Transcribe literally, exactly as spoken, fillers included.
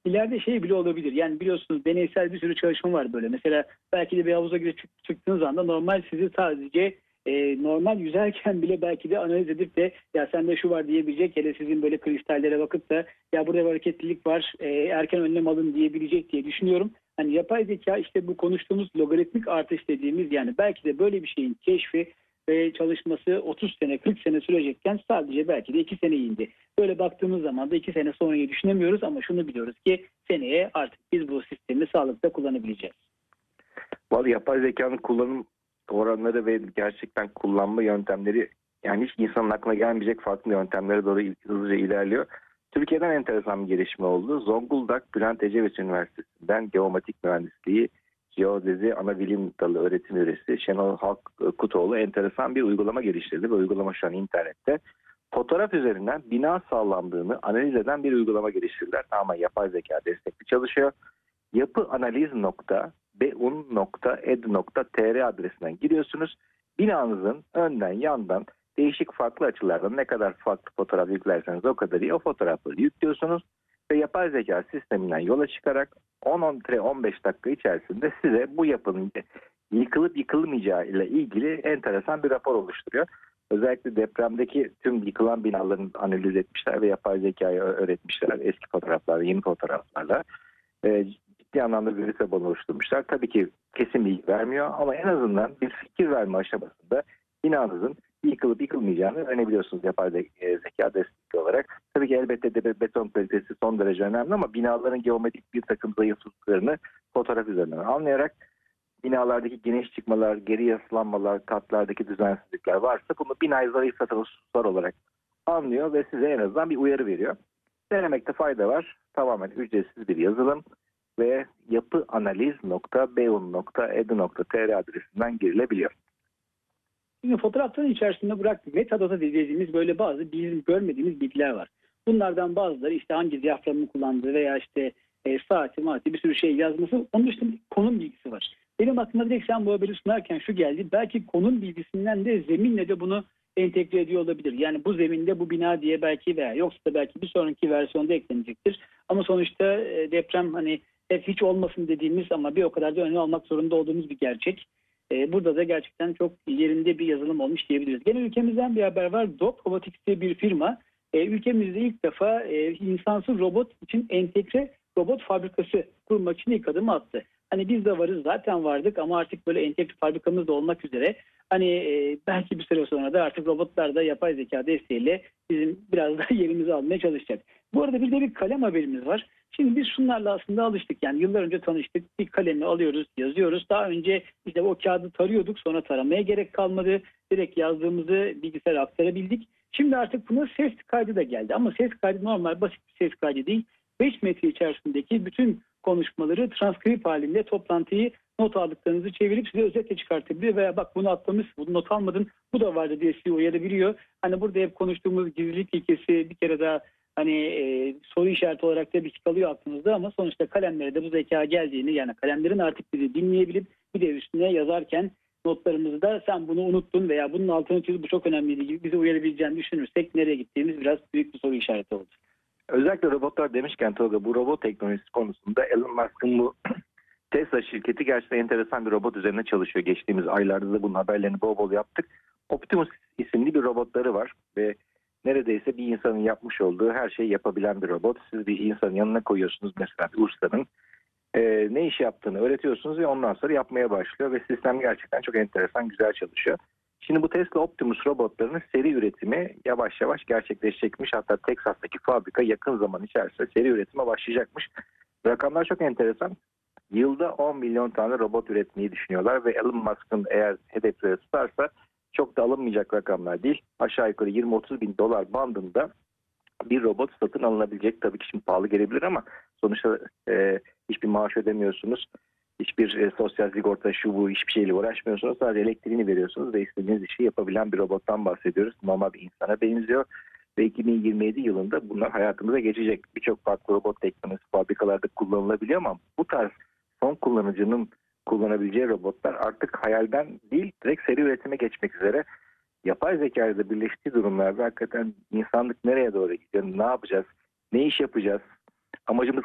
ileride şey bile olabilir. Yani biliyorsunuz deneysel bir sürü çalışma var böyle. Mesela belki de bir havuza girip çık- çıktığınız anda normal sizi sadece e, normal yüzerken bile belki de analiz edip de ya sende şu var diyebilecek, hele sizin böyle kristallere bakıp da ya burada bir hareketlilik var, e, erken önlem alın diyebilecek diye düşünüyorum. Hani yapay zeka işte bu konuştuğumuz logaritmik artış dediğimiz, yani belki de böyle bir şeyin keşfi ve çalışması otuz sene kırk sene sürecekken sadece belki de iki sene indi. Böyle baktığımız zaman da iki sene sonrayı düşünemiyoruz ama şunu biliyoruz ki seneye artık biz bu sistemi sağlıkta kullanabileceğiz. Vallahi yapay zekanın kullanım oranları ve gerçekten kullanma yöntemleri, yani hiç insanın aklına gelmeyecek farklı yöntemlere doğru hızlıca ilerliyor. Türkiye'den enteresan bir gelişme oldu. Zonguldak Bülent Ecevit Üniversitesi'nden geomatik mühendisliği, jeodezi ana bilim dalı öğretim üyesi Şenol Halk Kutoğlu enteresan bir uygulama geliştirdi ve uygulama şu an internette. Fotoğraf üzerinden bina sağlamlığını analiz eden bir uygulama geliştirdiler. Ama yapay zeka destekli çalışıyor. yapıanaliz nokta beun nokta edu nokta tr adresinden giriyorsunuz. Binanızın önden yandan değişik farklı açılardan ne kadar farklı fotoğraf yüklerseniz o kadar iyi, o fotoğrafları yüklüyorsunuz ve yapay zeka sisteminden yola çıkarak on on beş dakika içerisinde size bu yapının yıkılıp yıkılmayacağı ile ilgili enteresan bir rapor oluşturuyor. Özellikle depremdeki tüm yıkılan binaların analiz etmişler ve yapay zekayı öğretmişler eski fotoğraflarla, yeni fotoğraflarla. E, ciddi anlamda bir veri tabanı oluşturmuşlar. Tabii ki kesin bilgi vermiyor ama en azından bir fikir verme aşamasında binanızın yıkılıp yıkılmayacağını öğrenebiliyorsunuz yapay zeka destekli olarak. Tabii ki elbette de beton kalitesi son derece önemli ama binaların geometrik bir takım zayıflıklarını fotoğraf üzerinden anlayarak binalardaki geniş çıkmalar, geri yaslanmalar, katlardaki düzensizlikler varsa bunu binayı zayıflatan hususlar olarak anlıyor ve size en azından bir uyarı veriyor. Denemekte fayda var. Tamamen ücretsiz bir yazılım ve yapıanaliz nokta beun nokta edu nokta tr adresinden girilebiliyor. Şimdi fotoğrafların içerisinde bıraktık metadata dediğimiz böyle bazı bizim görmediğimiz bilgiler var. Bunlardan bazıları işte hangi diyaframını kullandığı veya işte e, saati maati bir sürü şey yazması. Onun dışında konum bilgisi var. Benim aklıma direkt sen bu haberi sunarken şu geldi. Belki konum bilgisinden de zeminle de bunu entegre ediyor olabilir. Yani bu zeminde bu bina diye belki veya yoksa da belki bir sonraki versiyonda eklenecektir. Ama sonuçta e, deprem hani hep hiç olmasın dediğimiz ama bir o kadar da öne almak zorunda olduğumuz bir gerçek. E, burada da gerçekten çok yerinde bir yazılım olmuş diyebiliriz. Gene ülkemizden bir haber var. Dop Robotics diye bir firma e, ülkemizde ilk defa e, insansız robot için entegre robot fabrikası kurmak için ilk adımı attı. Hani biz de varız, zaten vardık ama artık böyle entegre fabrikamız da olmak üzere. Hani e, belki bir süre sonra da artık robotlar da yapay zeka desteğiyle bizim biraz daha yerimizi almaya çalışacak. Bu arada bir de bir kalem haberimiz var. Şimdi biz şunlarla aslında alıştık. Yani yıllar önce tanıştık. Bir kalemi alıyoruz, yazıyoruz. Daha önce işte o kağıdı tarıyorduk. Sonra taramaya gerek kalmadı. Direkt yazdığımızı bilgisayara aktarabildik. Şimdi artık buna ses kaydı da geldi. Ama ses kaydı normal basit bir ses kaydı değil. beş metre içerisindeki bütün konuşmaları transkrip halinde toplantıyı not aldıklarınızı çevirip size özetle çıkartabiliyor. Veya bak bunu atlamış, bunu not almadın, bu da vardı diye sizi uyarabiliyor. Hani burada hep konuştuğumuz gizlilik ilkesi bir kere daha hani e, soru işareti olarak da bir kalıyor aklınızda ama sonuçta kalemlere de bu zeka geldiğini, yani kalemlerin artık bizi dinleyebilip bir de üstüne yazarken notlarımızda sen bunu unuttun veya bunun altını çizip bu çok önemliydi gibi bizi uyarabileceğini düşünürsek nereye gittiğimiz biraz büyük bir soru işareti oldu. Özellikle robotlar demişken Tolga, bu robot teknolojisi konusunda Elon Musk'ın bu Tesla şirketi gerçekten enteresan bir robot üzerine çalışıyor. Geçtiğimiz aylarda da bunun haberlerini bol bol yaptık. Optimus isimli bir robotları var ve neredeyse bir insanın yapmış olduğu her şeyi yapabilen bir robot. Siz bir insanın yanına koyuyorsunuz, mesela bir ustanın e, ne iş yaptığını öğretiyorsunuz ve ondan sonra yapmaya başlıyor ve sistem gerçekten çok enteresan, güzel çalışıyor. Şimdi bu Tesla Optimus robotlarının seri üretimi yavaş yavaş gerçekleşecekmiş. Hatta Texas'taki fabrika yakın zaman içerisinde seri üretime başlayacakmış. Rakamlar çok enteresan. Yılda on milyon tane robot üretmeyi düşünüyorlar ve Elon Musk'ın eğer hedefleri tutarsa çok da alınmayacak rakamlar değil. Aşağı yukarı yirmi otuz bin dolar bandında bir robot satın alınabilecek. Tabii ki şimdi pahalı gelebilir ama sonuçta e, hiçbir maaş ödemiyorsunuz. Hiçbir e, sosyal sigorta şu bu hiçbir şeyle uğraşmıyorsunuz. Sadece elektriğini veriyorsunuz ve istediğiniz işi yapabilen bir robottan bahsediyoruz. Normal bir insana benziyor. Ve iki bin yirmi yedi yılında bunlar hayatımıza geçecek. Birçok farklı robot teknolojisi fabrikalarda kullanılabiliyor ama bu tarz son kullanıcının kullanabileceği robotlar artık hayalden değil, direkt seri üretime geçmek üzere. Yapay zeka ile birleştiği durumlarda hakikaten insanlık nereye doğru gidiyor, ne yapacağız, ne iş yapacağız, amacımız